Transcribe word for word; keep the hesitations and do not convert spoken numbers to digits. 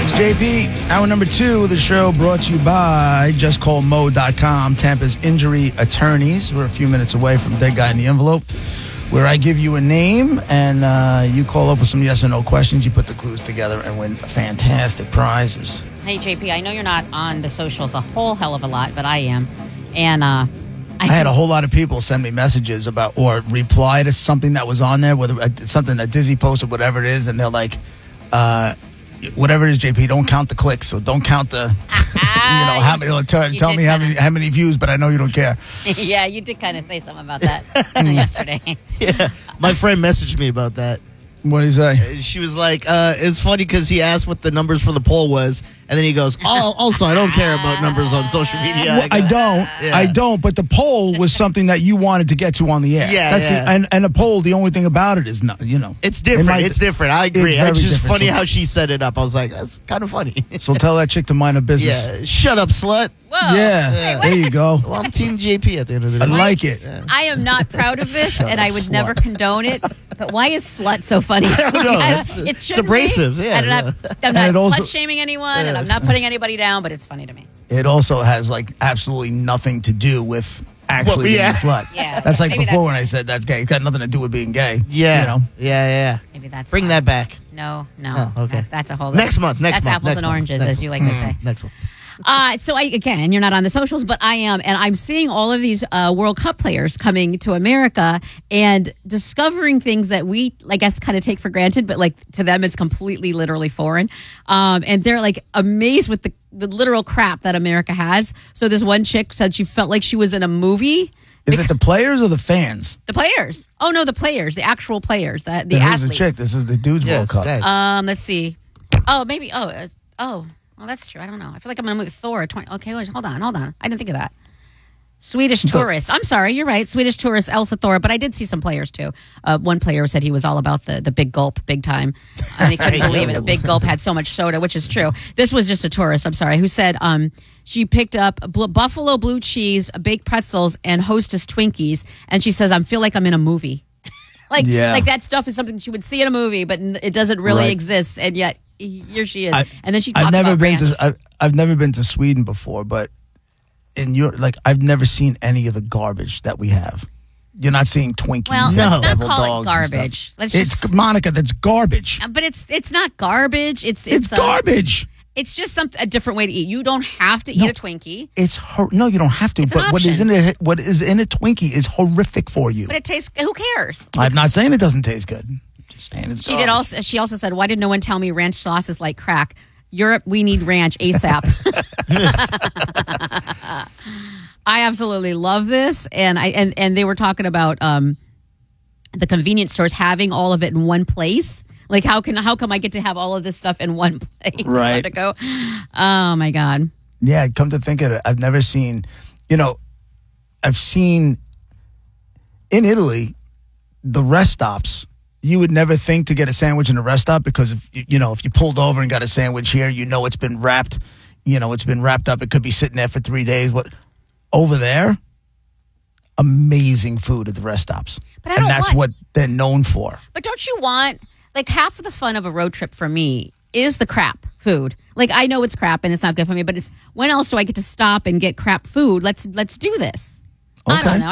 It's J P. Hour number two of the show brought to you by just call mo dot com, Tampa's injury attorneys. We're a few minutes away from Dead Guy in the Envelope, where I give you a name and uh, you call up with some yes or no questions. You put the clues together and win fantastic prizes. Hey, J P, I know you're not on the socials a whole hell of a lot, but I am. And uh, I, I had a whole lot of people send me messages about or reply to something that was on there, whether it's something that Disney posted, whatever it is, and they're like, uh, whatever it is, J P, don't count the clicks, so don't count the, you know, how many, tell, tell me how many, how many views, but I know you don't care. Yeah, you did kind of say something about that yesterday. Yeah, my friend messaged me about that. What did he say? She was like, uh, it's funny because he asked what the numbers for the poll was, and then he goes, oh, also, I don't care about numbers on social media. Well, I don't. Yeah. I don't, but the poll was something that you wanted to get to on the air. Yeah, That's yeah. The, and, and the poll, the only thing about it is, not, you know. It's different. might- It's different. I agree. very It's just different. funny So- how she set it up. I was like, that's kind of funny. So tell that chick to mind her business. Yeah, shut up, slut. Whoa. Yeah, there you go. Well, I'm Team J P at the end of the I day. like it. I am not proud of this, and I would slut. never condone it. But why is slut so funny? I don't know. I It's- it it's shouldn't abrasive, be. yeah, I'm not, yeah. I'm And not it also- slut shaming anyone, and I'm not putting anybody down, but it's funny to me. It also has like absolutely nothing to do with actually Well, yeah. being a slut. Yeah. That's like Maybe before that's- when I said that's gay. It's got nothing to do with being gay. Yeah. You know? Yeah, yeah. Maybe that's Bring why. that back. No, no. Oh, okay. That- that's a whole. Next month. Next that's month. apples next and month, oranges, next as you one. like to say. Next one. Uh, so I, again, you're not on the socials, but I am, and I'm seeing all of these uh, World Cup players coming to America and discovering things that we, I guess, kind of take for granted, but like to them, it's completely, literally foreign. Um, and they're like amazed with the, the literal crap that America has. So this one chick said she felt like she was in a movie. Is it the players or the fans? The players. Oh no, the players, the actual players, the the Then who's athletes. the chick? This is the dudes Yeah, World it's Cup. guys. Um, let's see. Oh, maybe. Oh, uh, oh. Well, that's true. I don't know. I feel like I'm going to move Thor. twenty Okay, wait, hold on, hold on. I didn't think of that. Swedish tourist. I'm sorry, you're right. Swedish tourist Elsa Thor. But I did see some players too. Uh, one player said he was all about the the big gulp, big time. And he couldn't believe it. The big gulp had so much soda, which is true. This was just a tourist. I'm sorry, who said um she picked up bl- buffalo blue cheese, baked pretzels, and Hostess Twinkies, and she says, "I feel like I'm in a movie." like Yeah. like that stuff is something she would see in a movie, but n- it doesn't really Right. exist, and yet here she is. I- and then she talks I've never about been ranch. to I've, I've never been to Sweden before, but in your like I've never seen any of the garbage that we have. You're not seeing Twinkies. Well, and let's not devil call it dogs and stuff. garbage. Let's it's just- Monica. That's garbage. But it's it's not garbage. It's It's, it's, uh, garbage. It's just some a different way to eat. You don't have to eat No. a Twinkie, It's hor- no, you don't have to. It's an but what is in option. a what is in a Twinkie is horrific for you. but it tastes. Who cares? I'm not saying it doesn't taste good. Just saying it's She did garbage. also. She also said, "Why did no one tell me ranch sauce is like crack? Europe, we need ranch ASAP." I absolutely love this, and I and and they were talking about um, the convenience stores having all of it in one place. Like how can how come I get to have all of this stuff in one place? Right. to go. Oh my god. Yeah, come to think of it, I've never seen, you know, I've seen in Italy, the rest stops, you would never think to get a sandwich in a rest stop because, if, you know, if you pulled over and got a sandwich here, you know it's been wrapped, you know, it's been wrapped up. It could be sitting there for three days. What over there, amazing food at the rest stops. But I and don't that's want- what they're known for. But don't you want, like, half of the fun of a road trip for me is the crap food. Like, I know it's crap and it's not good for me, but it's when else do I get to stop and get crap food? Let's let's do this. I Okay. don't know.